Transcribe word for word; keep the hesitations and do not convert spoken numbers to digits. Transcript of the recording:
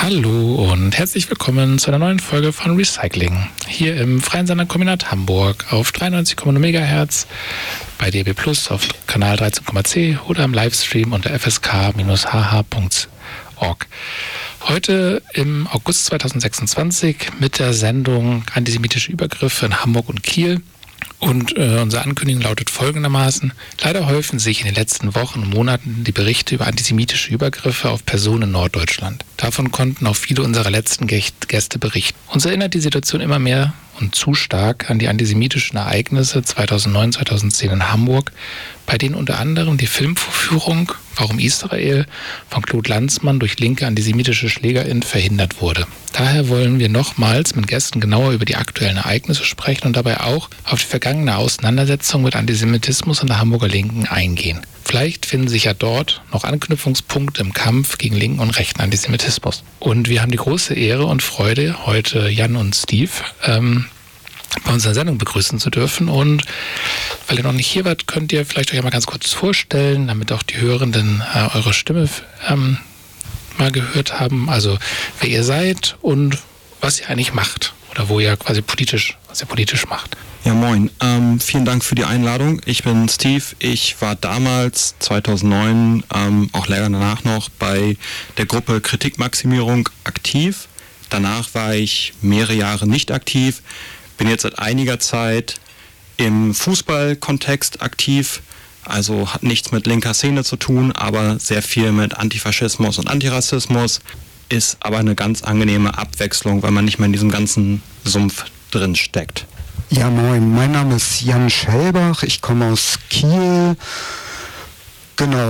Hallo und herzlich willkommen zu einer neuen Folge von Recycling. Hier im Freien Senderkombinat Hamburg auf dreiundneunzig Komma null Megahertz, bei D A B Plus auf Kanal dreizehn Komma zehn oder im Livestream unter f s k Bindestrich h h Punkt org. Heute im August zweitausendsechsundzwanzig mit der Sendung Antisemitische Übergriffe in Hamburg und Kiel. Und äh, unsere Ankündigung lautet folgendermaßen: Leider häufen sich in den letzten Wochen und Monaten die Berichte über antisemitische Übergriffe auf Personen in Norddeutschland. Davon konnten auch viele unserer letzten Gäste berichten. Uns erinnert die Situation immer mehr und zu stark an die antisemitischen Ereignisse zweitausendneun, zweitausendzehn in Hamburg, bei denen unter anderem die Filmvorführung Warum Israel von Claude Lanzmann durch linke antisemitische SchlägerInnen verhindert wurde. Daher wollen wir nochmals mit Gästen genauer über die aktuellen Ereignisse sprechen und dabei auch auf die vergangene Auseinandersetzung mit Antisemitismus in der Hamburger Linken eingehen. Vielleicht finden sich ja dort noch Anknüpfungspunkte im Kampf gegen linken und rechten Antisemitismus. Und wir haben die große Ehre und Freude, heute Jan und Steve ähm, bei unserer Sendung begrüßen zu dürfen. Und weil ihr noch nicht hier wart, könnt ihr vielleicht euch einmal ganz kurz vorstellen, damit auch die Hörenden äh, eure Stimme ähm, mal gehört haben. Also wer ihr seid und was ihr eigentlich macht oder wo ihr quasi politisch, was ihr politisch macht. Ja, moin. Ähm, vielen Dank für die Einladung. Ich bin Steve. Ich war damals, zweitausendneun, ähm, auch länger danach noch, bei der Gruppe Kritikmaximierung aktiv. Danach war ich mehrere Jahre nicht aktiv. Bin jetzt seit einiger Zeit im Fußballkontext aktiv. Also hat nichts mit linker Szene zu tun, aber sehr viel mit Antifaschismus und Antirassismus. Ist aber eine ganz angenehme Abwechslung, weil man nicht mehr in diesem ganzen Sumpf drin steckt. Ja, moin, mein Name ist Jan Schellbach, ich komme aus Kiel. Genau,